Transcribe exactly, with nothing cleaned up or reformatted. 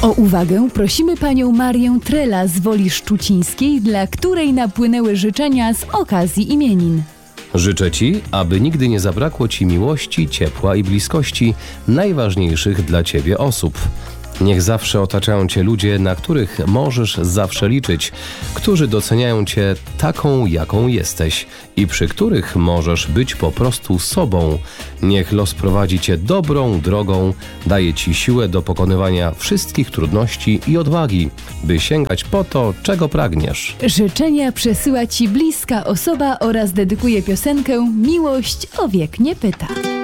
O uwagę prosimy panią Marię Trela z Woli Szczucińskiej, dla której napłynęły życzenia z okazji imienin. Życzę Ci, aby nigdy nie zabrakło Ci miłości, ciepła i bliskości najważniejszych dla Ciebie osób. Niech zawsze otaczają Cię ludzie, na których możesz zawsze liczyć, którzy doceniają Cię taką, jaką jesteś i przy których możesz być po prostu sobą. Niech los prowadzi Cię dobrą drogą, daje Ci siłę do pokonywania wszystkich trudności i odwagi, by sięgać po to, czego pragniesz. Życzenia przesyła Ci bliska osoba oraz dedykuje piosenkę Miłość o wiek nie pyta.